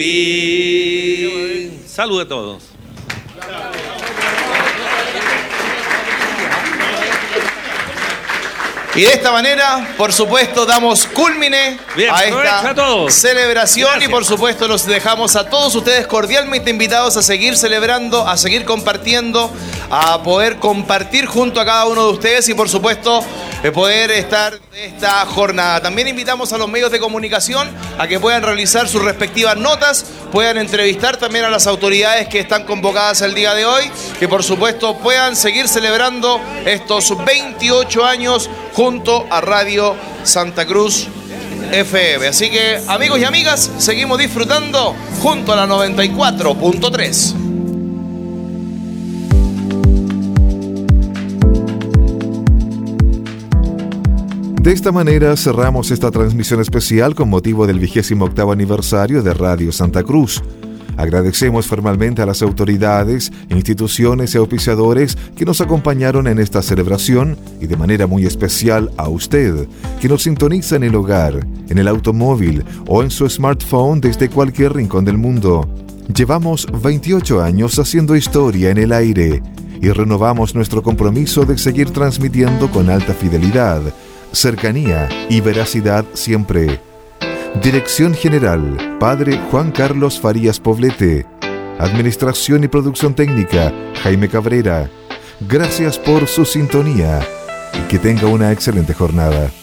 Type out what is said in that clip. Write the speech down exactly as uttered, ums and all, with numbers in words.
Y salud a todos. Y de esta manera, por supuesto, damos culmine Bien, a esta a todos. celebración. Gracias. Y por supuesto los dejamos a todos ustedes cordialmente invitados a seguir celebrando, a seguir compartiendo, a poder compartir junto a cada uno de ustedes y por supuesto eh, poder estar en esta jornada. También invitamos a los medios de comunicación a que puedan realizar sus respectivas notas, puedan entrevistar también a las autoridades que están convocadas el día de hoy, que por supuesto puedan seguir celebrando estos veintiocho años junto a Radio Santa Cruz F M. Así que, amigos y amigas, seguimos disfrutando junto a la noventa y cuatro punto tres. De esta manera cerramos esta transmisión especial con motivo del vigésimo octavo aniversario de Radio Santa Cruz. Agradecemos formalmente a las autoridades, instituciones y auspiciadores que nos acompañaron en esta celebración y de manera muy especial a usted, que nos sintoniza en el hogar, en el automóvil o en su smartphone desde cualquier rincón del mundo. Llevamos veintiocho años haciendo historia en el aire y renovamos nuestro compromiso de seguir transmitiendo con alta fidelidad, cercanía y veracidad siempre. Dirección General, Padre Juan Carlos Farías Poblete. Administración y Producción Técnica, Jaime Cabrera. Gracias por su sintonía y que tenga una excelente jornada.